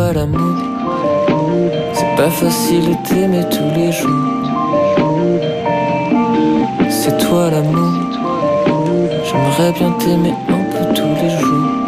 toi l'amour. C'est pas facile de t'aimer tous les jours. C'est toi l'amour. J'aimerais bien t'aimer un peu tous les jours.